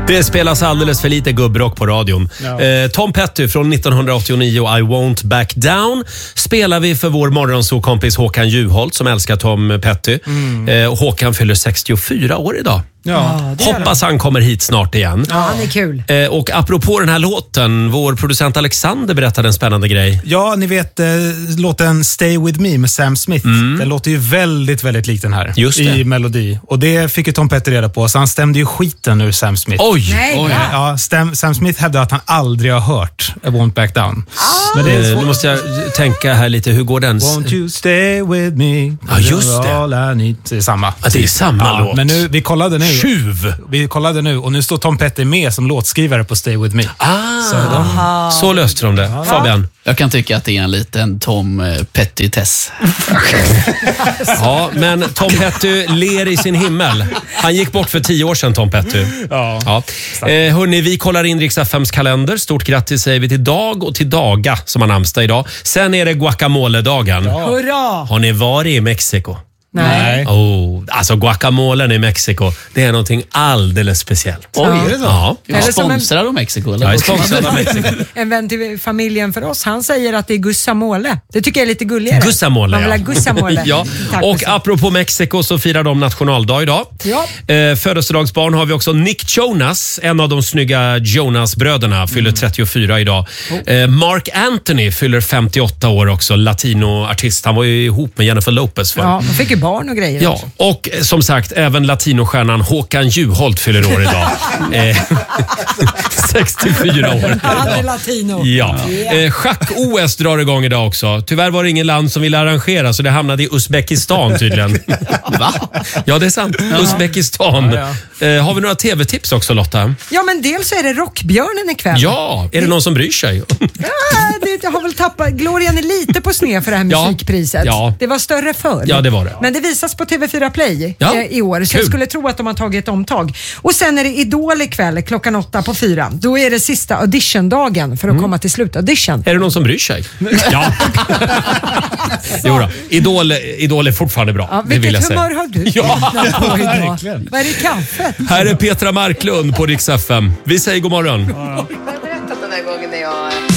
Det spelas alldeles för lite gubbrock på radion. Tom Petty från 1989 och I Won't Back Down spelar vi för vår morgonsåkompis Håkan Juholt som älskar Tom Petty. Håkan fyller 64 år idag. Hoppas han kommer hit snart igen. Ja, han är kul. Och apropå den här låten, vår producent Alexander berättade en spännande grej. Ja, ni vet låten Stay With Me med Sam Smith. Den låter ju väldigt, väldigt lik den här. Just det. I melodi. Och det fick ju Tom Petty reda på, så han stämde ju skiten ur Sam Smith. Oj! Ja, Sam Smith hävdade att han aldrig har hört I Won't Back Down. Men nu måste jag tänka här lite, hur går den? Won't you stay with me? Ja, just det. All I need. Det är samma. Ja, det är samma låt. Men nu, vi kollade nu. Tjuv! Vi kollade nu och nu står Tom Petty med som låtskrivare på Stay With Me. Så löste de det. Fabian? Jag kan tycka att det är en liten Tom Petty-tess. Ja, men Tom Petty ler i sin himmel. Han gick bort för 10 år sedan, Tom Petty. Ja. Hörrni, vi kollar in Rix FMs kalender. Stort grattis säger vi till Dag och till Daga som har namnsdag idag. Sen är det guacamole-dagen. Hurra! Har ni varit i Mexiko? Nej. Alltså guacamolen i Mexiko, det är någonting alldeles speciellt. Oj, är det så? Ja. Är det sponsrad av Mexiko? Eller? Jag är sponsrad av Mexiko. En vän till familjen för oss, han säger att det är gussamole. Det tycker jag är lite gulligare. Gussamole, Man vill ha gussamole. ja. Tack, Och apropå Mexiko så firar de nationaldag idag. Ja. Födelsedagsbarn har vi också Nick Jonas, en av de snygga Jonas-bröderna, fyller 34 idag. Mark Anthony fyller 58 år också, latinoartist. Han var ju ihop med Jennifer Lopez för. Ja, de fick ju barn och grejer. Ja, och som sagt, även latinostjärnan Håkan Juholt fyller år idag. 64 år. Han är latino. Ja. Schack-OS drar igång idag också. Tyvärr var det ingen land som ville arrangera så det hamnade i Uzbekistan tydligen. Va? Ja, det är sant. Uzbekistan. Har vi några tv-tips också, Lotta? Ja, men dels så är det Rockbjörnen ikväll. Ja, är det någon som bryr sig? Det har väl tappat. Glorian är lite på sned för det här musikpriset. Ja. Det var större förr. Ja, det var det. Men det visas på TV4 Play i år. Så Kul. jag skulle tro att de har tagit ett omtag. Och sen är det Idol ikväll klockan 8 på 4. Då är det sista auditiondagen för att komma till slutaudition. Är det någon som bryr sig? Ja. Jo då. Idol är fortfarande bra. Ja, det vill jag vilket säga. humör har du på idag? Vad är det, kaffet? Här är Petra Marklund på Rix FM. Vi säger god morgon.